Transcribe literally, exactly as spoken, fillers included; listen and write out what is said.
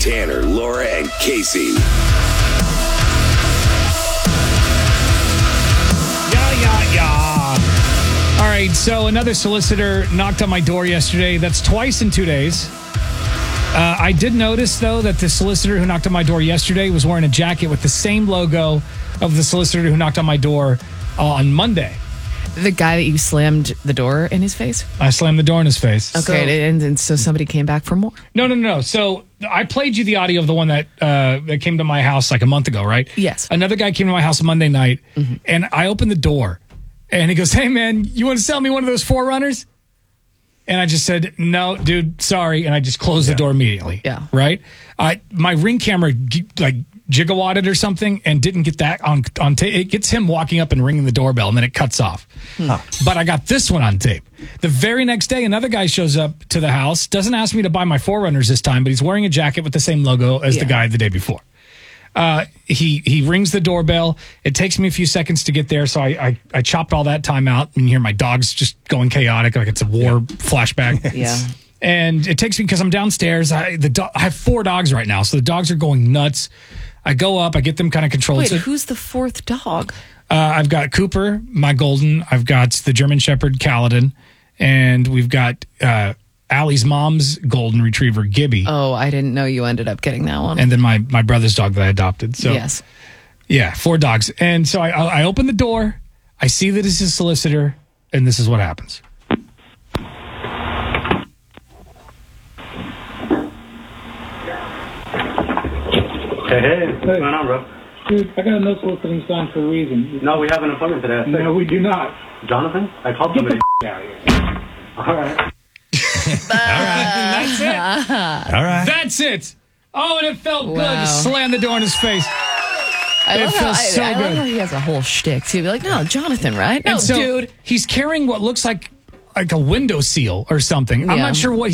Tanner, Laura, and Casey. Yeah, yeah, yeah. All right, so another solicitor knocked on my door yesterday. That's twice in two days. Uh, I did notice, though, that the solicitor who knocked on my door yesterday was wearing a jacket with the same logo of the solicitor who knocked on my door uh, on Monday. The guy that you slammed the door in his face? I slammed the door in his face. Okay, so, and, and so somebody came back for more? No, no, no. So I played you the audio of the one that uh, that came to my house like a month ago, right? Yes. Another guy came to my house Monday night, mm-hmm. and I opened the door, and he goes, "Hey, man, you want to sell me one of those four runners?" And I just said, "No, dude, sorry," and I just closed yeah. the door immediately. Yeah. Right? I my Ring camera, like, gigawatted or something and didn't get that on on tape. It gets him walking up and ringing the doorbell, and then it cuts off. Huh. But I got this one on tape. The very next day, another guy shows up to the house, doesn't ask me to buy my four runners this time, but he's wearing a jacket with the same logo as yeah. the guy the day before. Uh, he he rings the doorbell. It takes me a few seconds to get there, so I, I, I chopped all that time out, and you hear my dog's just going chaotic, like it's a war yeah. flashback. Yeah. And it takes me, because I'm downstairs, I, the do- I have four dogs right now, so the dogs are going nuts. I go up, I get them kind of controlled. Wait, so, who's the fourth dog? Uh, I've got Cooper, my golden. I've got the German Shepherd, Kaladin. And we've got uh, Allie's mom's golden retriever, Gibby. Oh, I didn't know you ended up getting that one. And then my, my brother's dog that I adopted. So yes. Yeah, four dogs. And so I, I open the door. I see that it's a solicitor. And this is what happens. Hey, hey, what's going on, bro? Dude, I got a no soliciting sign for a reason. No, we have an appointment today. I No, we do not. Jonathan? I called Get somebody. the out of here. All right. All right. That's it. All right. That's it. Oh, and it felt Wow. good to slam the door in his face. I It love, how, feels I, so I love good. how he has a whole shtick. So you'd be like, no, Jonathan, right? No, And so dude. he's carrying what looks like like a window seal or something. I'm Yeah. not sure what